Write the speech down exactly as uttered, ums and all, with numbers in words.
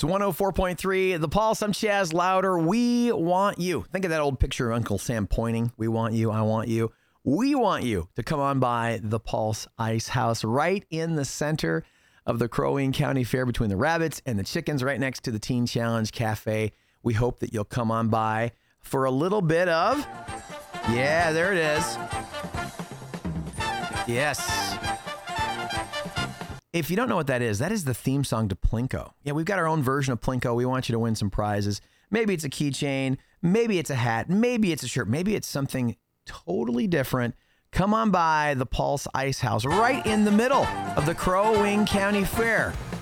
one oh four point three, The Pulse. I'm Chaz Louder. We want you. Think of that old picture of Uncle Sam pointing. We want you. I want you. We want you to come on by the Pulse Ice House right in the center of the Crow Wing County Fair between the rabbits and the chickens right next to the Teen Challenge Cafe. We hope that you'll come on by for a little bit of, yeah, there it is. Yes. If you don't know what that is, that is the theme song to Plinko. Yeah, we've got our own version of Plinko. We want you to win some prizes. Maybe it's a keychain. Maybe it's a hat. Maybe it's a shirt. Maybe it's something totally different. Come on by the Pulse Ice House right in the middle of the Crow Wing County Fair.